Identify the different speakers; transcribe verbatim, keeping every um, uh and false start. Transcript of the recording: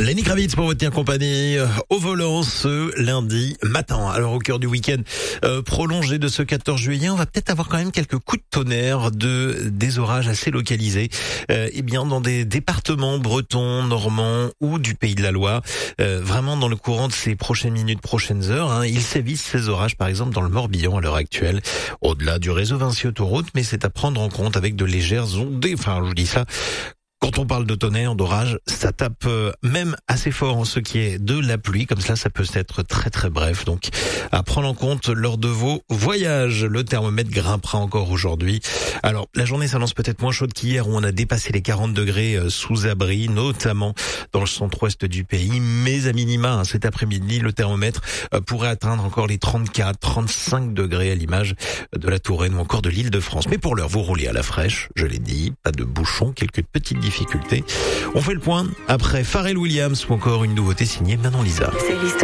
Speaker 1: Lenny Kravitz pour vous tenir compagnie euh, au volant ce lundi matin. Alors au cœur du week-end euh, prolongé de ce quatorze juillet, on va peut-être avoir quand même quelques coups de tonnerre, de des orages assez localisés, euh, et bien dans des départements bretons, normands ou du Pays de la Loire. Euh, vraiment dans le courant de ces prochaines minutes, prochaines heures, hein, ils sévissent ces orages par exemple dans le Morbihan à l'heure actuelle, au-delà du réseau Vinci Autoroute, mais c'est à prendre en compte avec de légères ondées. Enfin, je vous dis ça. Quand on parle de tonnerre, d'orage, ça tape euh, même assez fort en ce qui est de la pluie. Comme cela, ça peut être très très bref. Donc, à prendre en compte lors de vos voyages. Le thermomètre grimpera encore aujourd'hui. Alors, la journée s'annonce peut-être moins chaude qu'hier où on a dépassé les quarante degrés euh, sous abri, notamment dans le centre-ouest du pays. Mais à minima, hein, cet après-midi, le thermomètre euh, pourrait atteindre encore les trente-quatre, trente-cinq degrés à l'image de la Touraine ou encore de l'Île-de-France. Mais pour l'heure, vous roulez à la fraîche, je l'ai dit, pas de bouchons, quelques petites difficultés. On fait le point après Pharrell Williams ou encore une nouveauté signée Manon Lisa.